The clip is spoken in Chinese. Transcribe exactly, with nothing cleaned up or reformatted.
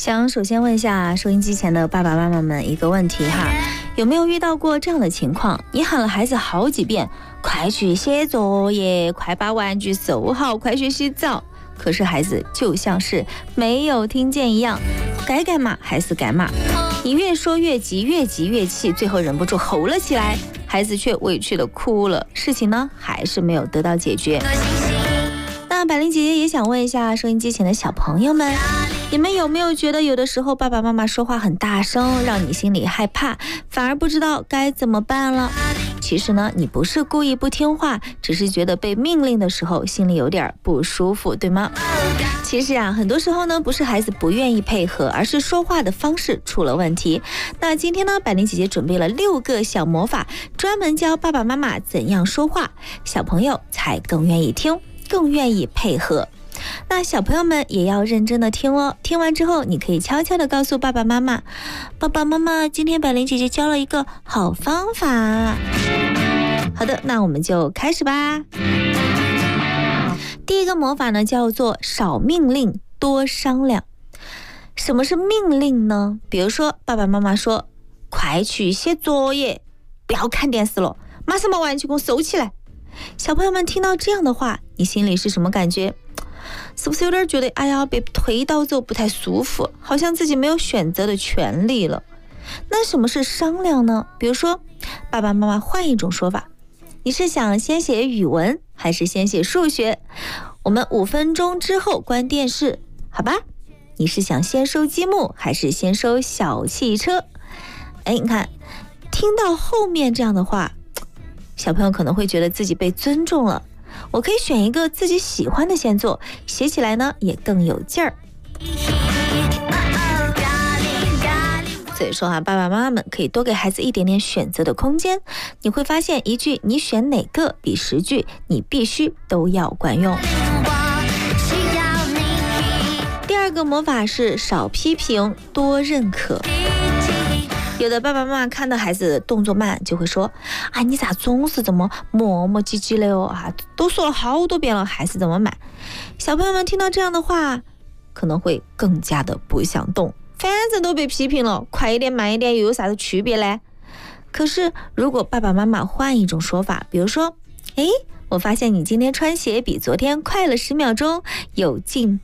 想首先问一下收音机前的爸爸妈妈们一个问题哈，有没有遇到过这样的情况？你喊了孩子好几遍，快去写作业，快把玩具收好，快去洗澡，可是孩子就像是没有听见一样，该干嘛还是该骂。你越说越急，越急越气，最后忍不住吼了起来，孩子却委屈的哭了，事情呢还是没有得到解决。那百灵姐姐也想问一下收音机前的小朋友们，你们有没有觉得有的时候爸爸妈妈说话很大声，让你心里害怕，反而不知道该怎么办了？其实呢，你不是故意不听话，只是觉得被命令的时候心里有点不舒服，对吗？其实啊，很多时候呢，不是孩子不愿意配合，而是说话的方式出了问题。那今天呢，百灵姐姐准备了六个小魔法，专门教爸爸妈妈怎样说话，小朋友才更愿意听，更愿意配合。那小朋友们也要认真的听哦，听完之后你可以悄悄的告诉爸爸妈妈，爸爸妈妈，今天百灵姐姐教了一个好方法。好的，那我们就开始吧。第一个魔法呢，叫做少命令多商量。什么是命令呢？比如说爸爸妈妈说，快去写作业，不要看电视了，马上把玩具给我收起来。小朋友们听到这样的话，你心里是什么感觉？是不是有点觉得哎呀被推倒走不太舒服，好像自己没有选择的权利了？那什么是商量呢？比如说爸爸妈妈换一种说法，你是想先写语文还是先写数学？我们五分钟之后关电视，好吧？你是想先收积木还是先收小汽车？哎，你看听到后面这样的话，小朋友可能会觉得自己被尊重了，我可以选一个自己喜欢的先做，写起来呢也更有劲儿。所以说啊，爸爸妈妈们可以多给孩子一点点选择的空间，你会发现一句你选哪个比十句你必须都要管用。第二个魔法是少批评多认可。有的爸爸妈妈看到孩子动作慢，就会说，啊，你咋总是这么磨磨唧唧的哦啊，都说了好多遍了，还是这么慢。小朋友们听到这样的话，可能会更加的不想动，反正都被批评了，快一点慢一点又有啥子区别嘞？可是如果爸爸妈妈换一种说法，比如说，诶，我发现你今天穿鞋比昨天快了十秒钟，有进步。